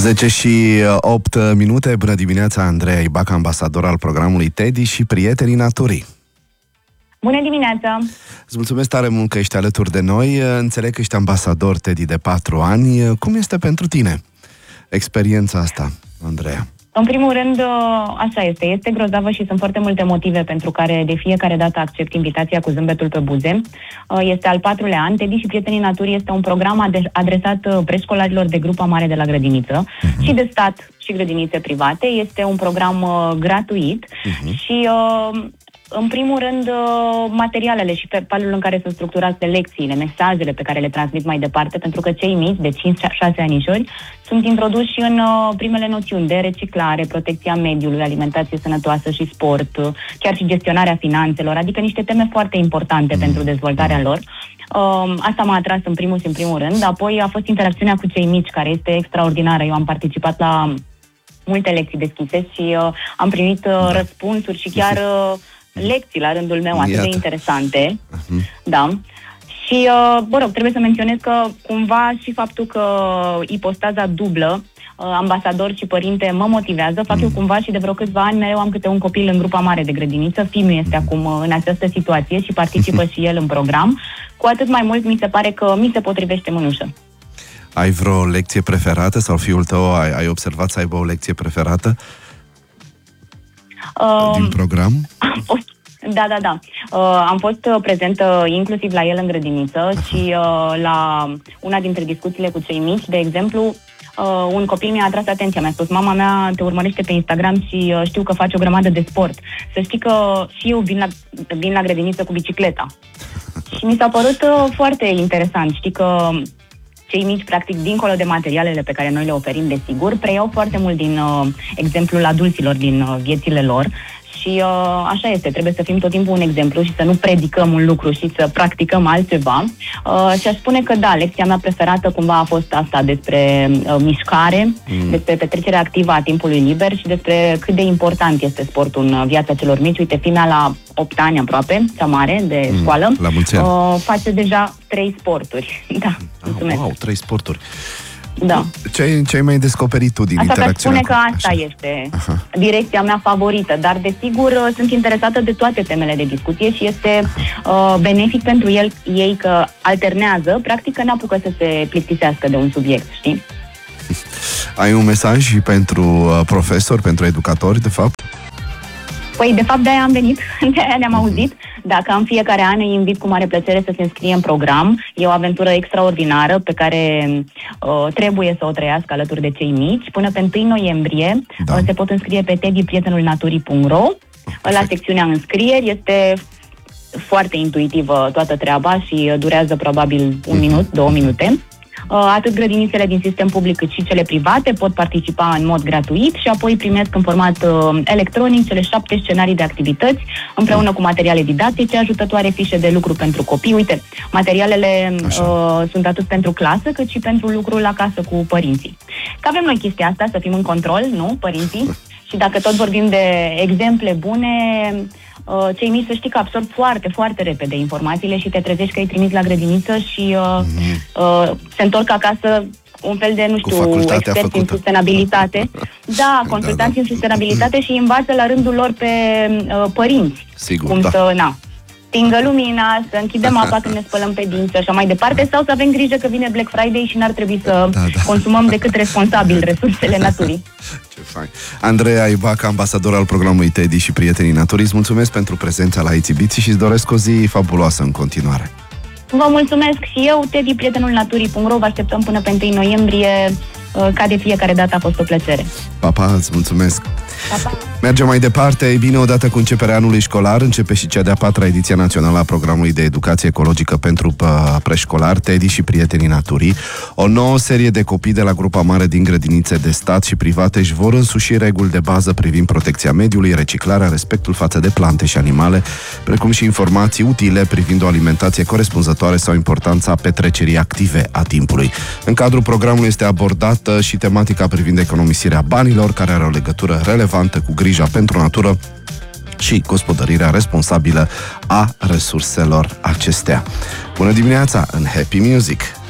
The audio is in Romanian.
10 și 8 minute. Bună dimineața, Andreea Ibac, ambasador al programului Teddy și Prietenii Naturii. Bună dimineața! Îți mulțumesc tare mult că ești alături de noi. Înțeleg că ești ambasador Teddy de 4 ani. Cum este pentru tine experiența asta, Andreea? În primul rând, așa este. Este grozavă și sunt foarte multe motive pentru care de fiecare dată accept invitația cu zâmbetul pe buze. Este al 4-lea an. Teddy și Prietenii Naturii este un program adresat preșcolarilor de grupa mare de la grădiniță și de stat și grădinițe private. Este un program gratuit și... în primul rând, materialele și felul în care sunt structurate lecțiile, mesajele pe care le transmit mai departe, pentru că cei mici, de 5-6 anișori, sunt introduși în primele noțiuni de reciclare, protecția mediului, alimentație sănătoasă și sport, chiar și gestionarea finanțelor, adică niște teme foarte importante pentru dezvoltarea lor. Asta m-a atras în primul rând, apoi a fost interacțiunea cu cei mici, care este extraordinară. Eu am participat la multe lecții deschise și am primit răspunsuri și chiar... lecții la rândul meu atât de interesante. Da. Și, trebuie să menționez că cumva și faptul că ipostaza dublă, ambasador și părinte, mă motivează. Fac eu cumva și de vreo câțiva ani mereu am câte un copil în grupa mare de grădiniță. Fiul este acum în această situație și participă și el în program. Cu atât mai mult mi se pare că mi se potrivește mânușă. Ai vreo lecție preferată sau fiul tău ai observat să aibă o lecție preferată? Din program? Da. Am fost prezentă inclusiv la el în grădiniță și la una dintre discuțiile cu cei mici, de exemplu, un copil mi-a atras atenția, mi-a spus: mama mea te urmărește pe Instagram și știu că faci o grămadă de sport. Să știi că și eu vin la grădiniță cu bicicleta. Și mi s-a părut foarte interesant. Știi că cei mici, practic, dincolo de materialele pe care noi le oferim, desigur, preiau foarte mult din exemplul adulților din viețile lor și așa este, trebuie să fim tot timpul un exemplu și să nu predicăm un lucru și să practicăm altceva. Și aș spune că da, lecția mea preferată cumva a fost asta, despre mișcare, despre petrecerea activă a timpului liber și despre cât de important este sportul în viața celor mici. Uite, fimea la 8 ani aproape, cea mare, de școală, face deja 3 sporturi. Da, mulțumesc. Wow, 3 sporturi. Da. Ce ai mai descoperit tu din interacțiunea? Asta spune că asta este direcția mea favorită, dar desigur sunt interesată de toate temele de discuție și este benefic pentru ei că alternează, practic că n-apucă să se plictisească de un subiect, știi? Ai un mesaj și pentru profesori, pentru educatori, de fapt? Păi, de fapt, de-aia am venit, de-aia ne-am auzit. Dacă în fiecare an îi invit cu mare plăcere să se înscrie în program. E o aventură extraordinară pe care trebuie să o trăiască alături de cei mici. Până pe 1 noiembrie se pot înscrie pe teddyprietenulnaturii.ro. La secțiunea înscrieri este foarte intuitivă toată treaba și durează probabil 1 minut, 2 minute. Atât grădinițele din sistem public cât și cele private pot participa în mod gratuit și apoi primesc în format electronic cele 7 scenarii de activități împreună cu materiale didactice, ajutătoare, fișe de lucru pentru copii. Uite, materialele sunt atât pentru clasă cât și pentru lucrul acasă cu părinții. Că avem noi chestia asta, să fim în control, nu, părinții? Și dacă tot vorbim de exemple bune, cei mici, să știi că absorb foarte, foarte repede informațiile și te trezești că îi trimiți la grădiniță și se întorc acasă un fel de, nu știu, experți în sustenabilitate. Da, consultanți în sustenabilitate și învață la rândul lor pe părinți. Sigur, cum să stingă lumina, să închidem apa când ne spălăm pe dinți și așa mai departe, sau să avem grijă că vine Black Friday și n-ar trebui să consumăm decât responsabil resursele naturii. Ce fain. Andreea Ibac, ambasador al programului Teddy și Prietenii Naturii, îți mulțumesc pentru prezența la Ețibiții și îți doresc o zi fabuloasă în continuare. Vă mulțumesc și eu, teddyprietenulnaturii.ro, vă așteptăm până pe 1 noiembrie, ca de fiecare dată a fost o plăcere. Pa, îți mulțumesc! Pa. Mergem mai departe. Ei bine, odată cu începerea anului școlar, începe și cea de-a 4-a ediție națională a programului de educație ecologică pentru preșcolari, Teddy și Prietenii Naturii. O nouă serie de copii de la grupa mare din grădinițe de stat și private își vor însuși reguli de bază privind protecția mediului, reciclarea, respectul față de plante și animale, precum și informații utile privind o alimentație corespunzătoare sau importanța petrecerii active a timpului. În cadrul programului este abordată și tematica privind economisirea banilor, care are o legătură relevantă cu grija pentru natură și gospodărirea responsabilă a resurselor acestea. Bună dimineața în Happy Music!